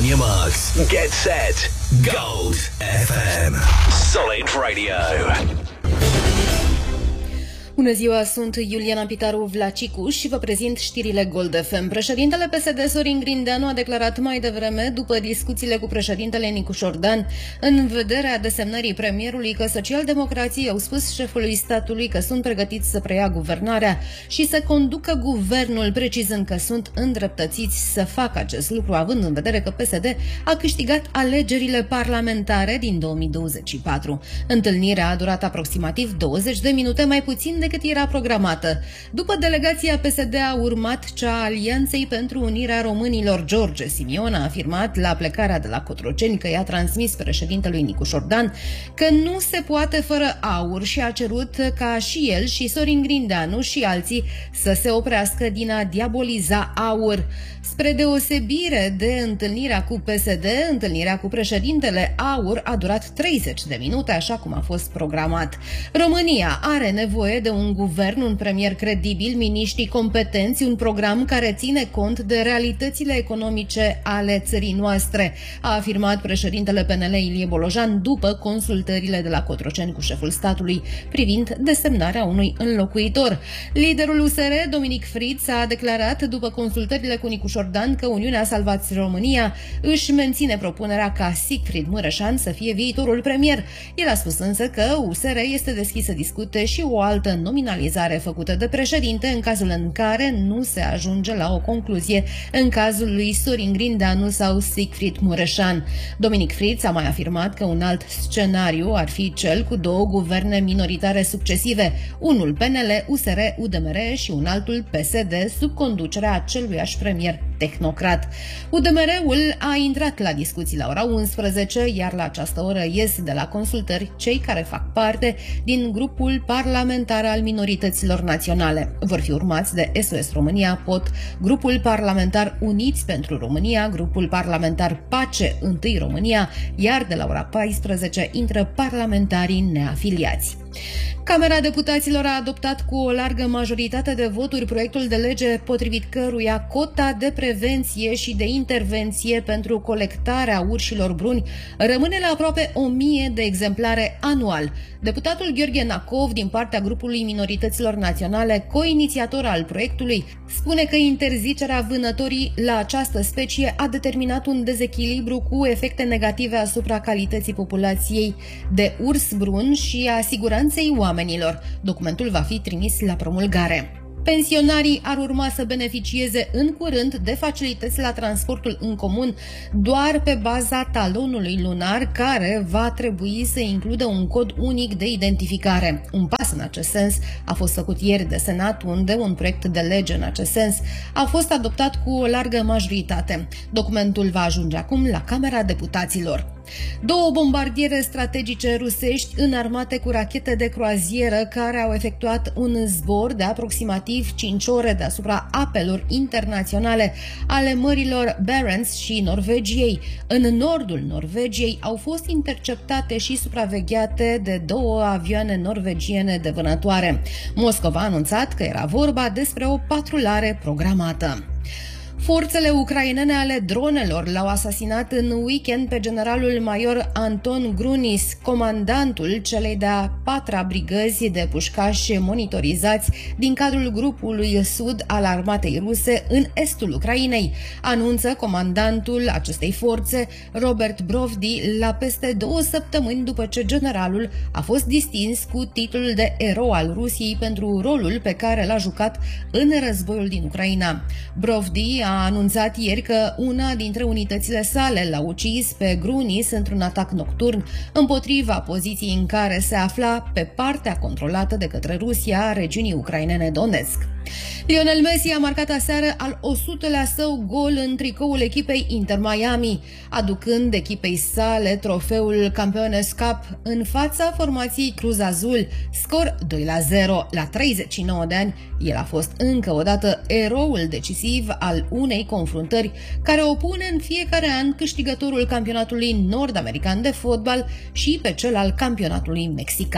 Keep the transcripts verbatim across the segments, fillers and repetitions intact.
On your marks, get set, Gold F M. Solid Radio. Bună ziua, sunt Iuliana Pitaru Vlacicu și vă prezint știrile Gold F M. Președintele P S D Sorin Grindeanu a declarat mai devreme, după discuțiile cu președintele Nicu Șordan, în vederea desemnării premierului, că socialdemocrații au spus șefului statului că sunt pregătiți să preia guvernarea și să conducă guvernul, precizând că sunt îndreptățiți să facă acest lucru, având în vedere că P S D a câștigat alegerile parlamentare din două mii douăzeci și patru. Întâlnirea a durat aproximativ douăzeci de minute, mai puțin decât era programată. După delegația P S D a urmat cea a Alianței pentru Unirea Românilor. George Simion a afirmat la plecarea de la Cotroceni că i-a transmis președintelui Nicu Șordan că nu se poate fără aur și a cerut ca și el și Sorin Grindeanu și alții să se oprească din a diaboliza aur. Spre deosebire de întâlnirea cu P S D, întâlnirea cu președintele Aur a durat treizeci de minute, așa cum a fost programat. România are nevoie de un guvern, un premier credibil, miniștri competenți, un program care ține cont de realitățile economice ale țării noastre, a afirmat președintele P N L Ilie Bolojan după consultările de la Cotroceni cu șeful statului privind desemnarea unui înlocuitor. Liderul U S R, Dominic Fritz, a declarat după consultările cu Nicu Șordan că Uniunea Salvați România își menține propunerea ca Siegfried Mureșan să fie viitorul premier. El a spus însă că U S R este deschis să discute și o altă nominalizare făcută de președinte în cazul în care nu se ajunge la o concluzie în cazul lui Sorin Grindeanu sau Siegfried Mureșan. Dominic Fritz a mai afirmat că un alt scenariu ar fi cel cu două guverne minoritare succesive, unul P N L, U S R, U D M R și un altul P S D sub conducerea aceluiași premier tehnocrat. U D M R-ul a intrat la discuții la ora unsprezece, iar la această oră ies de la consultări cei care fac parte din grupul parlamentar al minorităților naționale. Vor fi urmați de S O S România, P O T, grupul parlamentar Uniți pentru România, grupul parlamentar Pace întâi România, iar de la ora paisprezece intră parlamentarii neafiliați. Camera Deputaților a adoptat cu o largă majoritate de voturi proiectul de lege potrivit căruia cota de prevenție și de intervenție pentru colectarea urșilor bruni rămâne la aproape o mie de exemplare anual. Deputatul Gheorghe Nacov, din partea grupului Minorităților Naționale, co-inițiator al proiectului, spune că interzicerea vânătorii la această specie a determinat un dezechilibru cu efecte negative asupra calității populației de urs brun și a siguranței oamenilor. Documentul va fi trimis la promulgare. Pensionarii ar urma să beneficieze în curând de facilități la transportul în comun doar pe baza talonului lunar, care va trebui să includă un cod unic de identificare. Un pas în acest sens a fost făcut ieri de Senat, unde un proiect de lege în acest sens a fost adoptat cu o largă majoritate. Documentul va ajunge acum la Camera Deputaților. Două bombardiere strategice rusești înarmate cu rachete de croazieră care au efectuat un zbor de aproximativ cinci ore deasupra apelor internaționale ale mărilor Barents și Norvegiei. În nordul Norvegiei au fost interceptate și supravegheate de două avioane norvegiene de vânătoare. Moscova a anunțat că era vorba despre o patrulare programată. Forțele ucrainene ale dronelor l-au asasinat în weekend pe generalul major Anton Grunis, comandantul celei de-a patra brigăzi de pușcași monitorizați din cadrul grupului sud al armatei ruse în estul Ucrainei, anunță comandantul acestei forțe, Robert Brovdi, la peste două săptămâni după ce generalul a fost distins cu titlul de erou al Rusiei pentru rolul pe care l-a jucat în războiul din Ucraina. Brovdi a a anunțat ieri că una dintre unitățile sale l-a ucis pe Grunis într-un atac nocturn împotriva poziției în care se afla pe partea controlată de către Rusia a regiunii ucrainene Donetsk. Lionel Messi a marcat aseară al o sutelea său gol în tricoul echipei Inter Miami, aducând echipei sale trofeul Campeones Cup în fața formației Cruz Azul, scor doi la zero. La treizeci și nouă de ani, el a fost încă o dată eroul decisiv al unei confruntări care opune în fiecare an câștigătorul campionatului nord-american de fotbal și pe cel al campionatului mexican.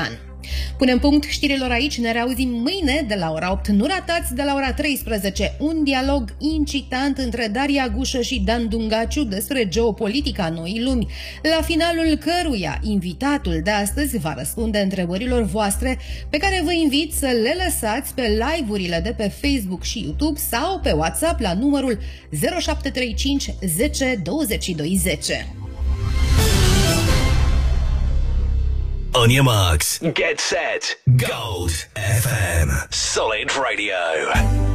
Punem punct știrilor aici, ne reauzim mâine de la ora opt. Nu ratați de la ora treisprezece un dialog incitant între Daria Gușă și Dan Dungaciu despre geopolitica noii lumi, la finalul căruia invitatul de astăzi va răspunde întrebărilor voastre, pe care vă invit să le lăsați pe live-urile de pe Facebook și YouTube sau pe WhatsApp la numărul zero șapte trei cinci zece douăzeci și doi zece. On your marks, get set, Gold F M, Solid Radio.